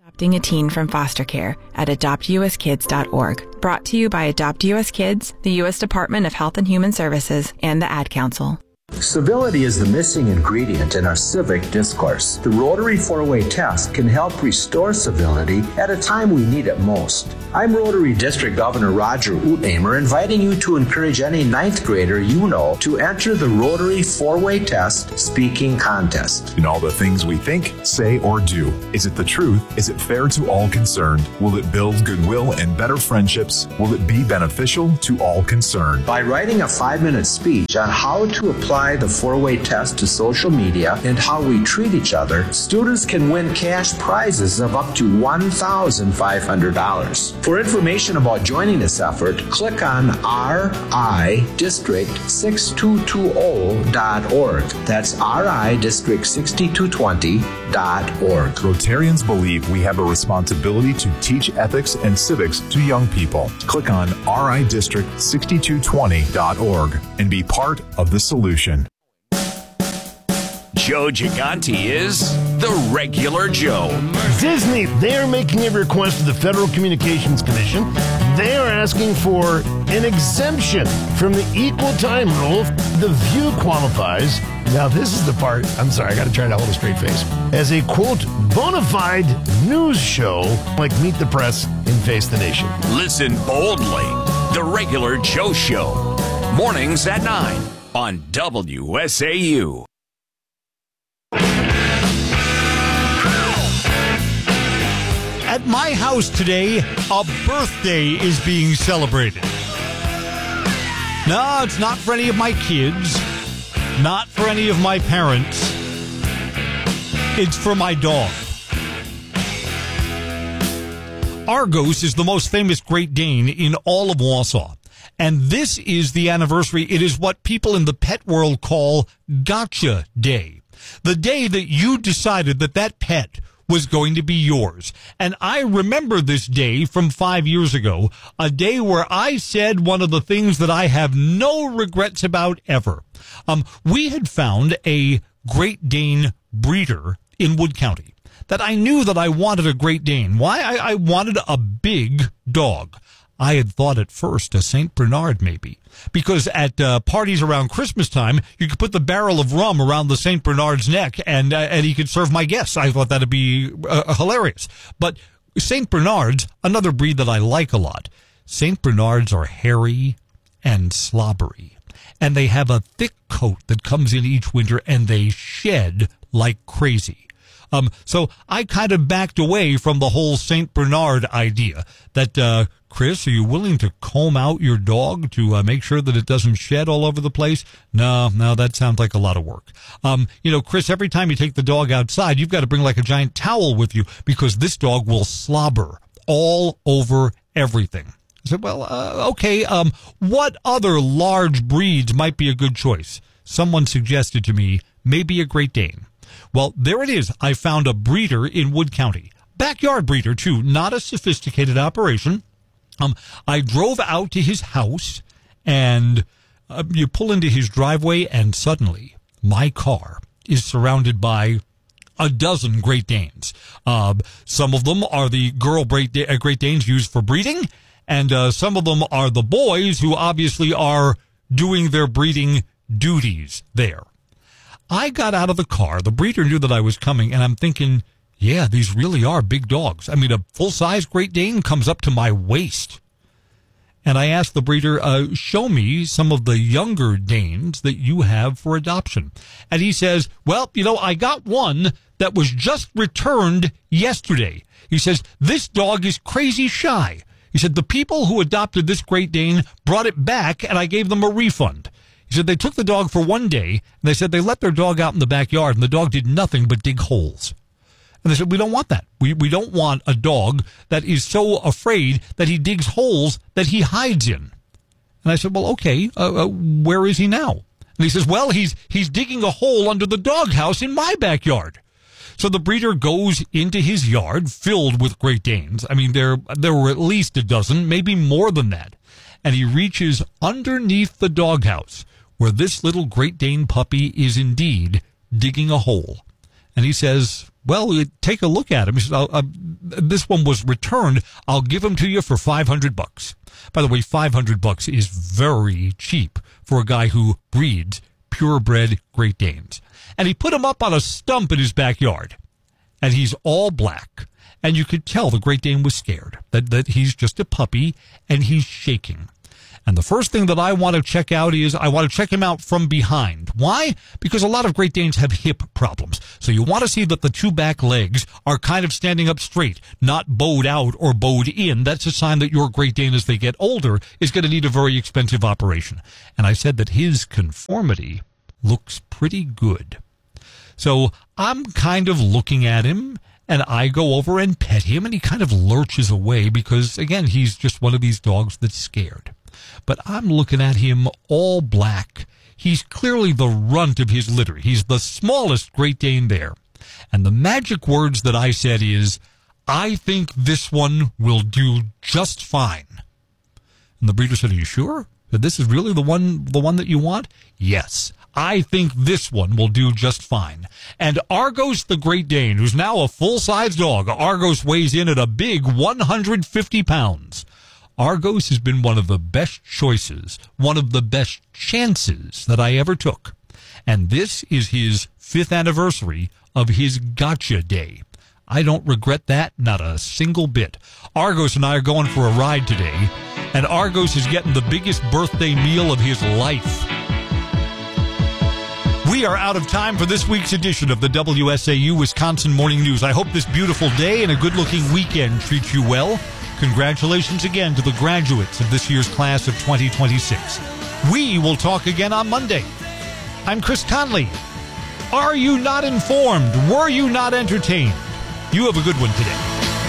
Adopting a teen from foster care at adoptuskids.org. Brought to you by Adopt US Kids, the U.S. Department of Health and Human Services, and the Ad Council. Civility is the missing ingredient in our civic discourse. The Rotary four-way test can help restore civility at a time we need it most. I'm Rotary District Governor Roger Utnamer, inviting you to encourage any ninth grader you know to enter the Rotary four-way test speaking contest. In all the things we think, say, or do, is it the truth? Is it fair to all concerned? Will it build goodwill and better friendships? Will it be beneficial to all concerned? By writing a 5-minute speech on how to apply the four-way test to social media and how we treat each other, students can win cash prizes of up to $1,500. For information about joining this effort, click on ridistrict6220.org. That's ridistrict6220.org. Rotarians believe we have a responsibility to teach ethics and civics to young people. Click on ridistrict6220.org and be part of the solution. Joe Gigante is the regular Joe. Disney, they're making a request to the Federal Communications Commission. They are asking for an exemption from the equal time rule. The View qualifies. Now, this is the part, I'm sorry, I got to try to hold a straight face. As a, quote, bona fide news show like Meet the Press and Face the Nation. Listen boldly. The regular Joe Show. Mornings at 9 on WSAU. At my house today, a birthday is being celebrated. No, it's not for any of my kids, not for any of my parents. It's for my dog. Argos is the most famous Great Dane in all of Wausau. And this is the anniversary. It is what people in the pet world call Gotcha Day. The day that you decided that that pet was going to be yours. And I remember this day from 5 years ago, a day where I said one of the things that I have no regrets about ever. We had found a Great Dane breeder in Wood County that I knew that I wanted a Great Dane. Why? I wanted a big dog. I had thought at first a St. Bernard maybe, because at parties around Christmas time, you could put the barrel of rum around the St. Bernard's neck and he could serve my guests. I thought that'd be hilarious. But St. Bernards, another breed that I like a lot. St. Bernards are hairy and slobbery, and they have a thick coat that comes in each winter, and they shed like crazy. So I kind of backed away from the whole St. Bernard idea that, Chris, are you willing to comb out your dog to make sure that it doesn't shed all over the place? No, that sounds like a lot of work. Chris, every time you take the dog outside, you've got to bring like a giant towel with you because this dog will slobber all over everything. I said, well, okay, what other large breeds might be a good choice? Someone suggested to me maybe a Great Dane. Well, there it is. I found a breeder in Wood County. Backyard breeder, too. Not a sophisticated operation. I drove out to his house, and you pull into his driveway, and suddenly my car is surrounded by a dozen Great Danes. Some of them are the girl Great Danes used for breeding, and some of them are the boys who obviously are doing their breeding duties there. I got out of the car. The breeder knew that I was coming, and I'm thinking, yeah, these really are big dogs. I mean, a full-size Great Dane comes up to my waist. And I asked the breeder, show me some of the younger Danes that you have for adoption. And he says, well, I got one that was just returned yesterday. He says, this dog is crazy shy. He said, the people who adopted this Great Dane brought it back, and I gave them a refund. He said they took the dog for one day, and they said they let their dog out in the backyard, and the dog did nothing but dig holes. And they said, we don't want that. We don't want a dog that is so afraid that he digs holes that he hides in. And I said, well, okay, where is he now? And he says, well, he's digging a hole under the doghouse in my backyard. So the breeder goes into his yard filled with Great Danes. I mean, there were at least a dozen, maybe more than that. And he reaches underneath the doghouse where this little Great Dane puppy is indeed digging a hole. And he says, Well, take a look at him. He said, this one was returned. I'll give him to you for $500. By the way, $500 is very cheap for a guy who breeds purebred Great Danes. And he put him up on a stump in his backyard. And he's all black. And you could tell the Great Dane was scared, that he's just a puppy, and he's shaking. And the first thing that I want to check out is I want to check him out from behind. Why? Because a lot of Great Danes have hip problems. So you want to see that the two back legs are kind of standing up straight, not bowed out or bowed in. That's a sign that your Great Dane, as they get older, is going to need a very expensive operation. And I said that his conformity looks pretty good. So I'm kind of looking at him, and I go over and pet him, and he kind of lurches away because, again, he's just one of these dogs that's scared. But I'm looking at him all black. He's clearly the runt of his litter. He's the smallest Great Dane there. And the magic words that I said is, I think this one will do just fine. And the breeder said, are you sure that this is really the one that you want? Yes. I think this one will do just fine. And Argos the Great Dane, who's now a full-size dog, Argos weighs in at a big 150 pounds. Argos has been one of the best choices, one of the best chances that I ever took. And this is his 5th anniversary of his Gotcha Day. I don't regret that, not a single bit. Argos and I are going for a ride today, and Argos is getting the biggest birthday meal of his life. We are out of time for this week's edition of the WSAU Wisconsin Morning News. I hope this beautiful day and a good-looking weekend treats you well. Congratulations again to the graduates of this year's class of 2026. We will talk again on Monday. I'm Chris Conley. Are you not informed? Were you not entertained? You have a good one today.